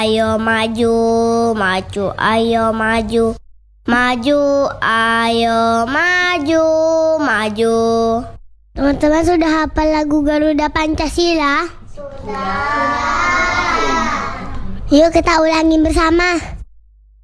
ayo maju, maju, ayo maju. Maju, ayo maju, maju. Teman-teman sudah hafal lagu Garuda Pancasila? Sudah. Yuk kita ulangi bersama.